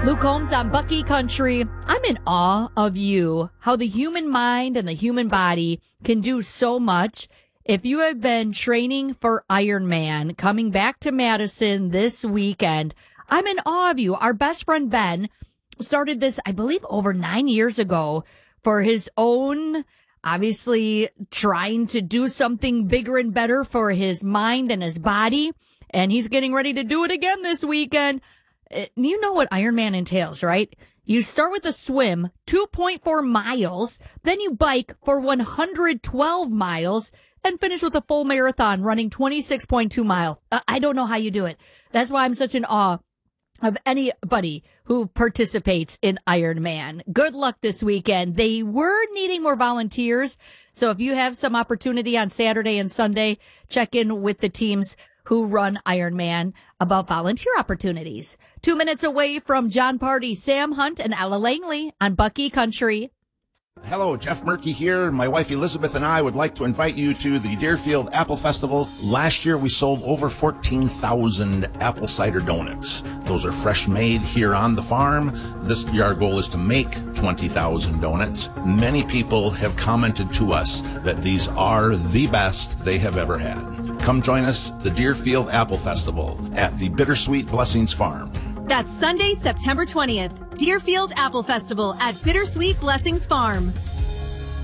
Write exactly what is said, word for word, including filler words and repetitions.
Luke Holmes on Bucky Country. I'm in awe of you, how the human mind and the human body can do so much. If you have been training for Ironman, coming back to Madison this weekend, I'm in awe of you. Our best friend Ben started this, I believe, over nine years ago for his own, obviously trying to do something bigger and better for his mind and his body. And he's getting ready to do it again this weekend. You know what Ironman entails, right? You start with a swim, two point four miles, then you bike for one hundred twelve miles, and finish with a full marathon running twenty-six point two miles. I don't know how you do it. That's why I'm such in awe of anybody who participates in Ironman. Good luck this weekend. They were needing more volunteers, so if you have some opportunity on Saturday and Sunday, check in with the teams who run Ironman about volunteer opportunities. Two minutes away from John Party, Sam Hunt, and Ella Langley on Bucky Country. Hello, Jeff Murky here. My wife Elizabeth and I would like to invite you to the Deerfield Apple Festival. Last year we sold over fourteen thousand apple cider donuts. Those are fresh made here on the farm. This year our goal is to make twenty thousand donuts. Many people have commented to us that these are the best they have ever had. Come join us, the Deerfield Apple Festival at the Bittersweet Blessings Farm. That's Sunday, September twentieth. Deerfield Apple Festival at Bittersweet Blessings Farm.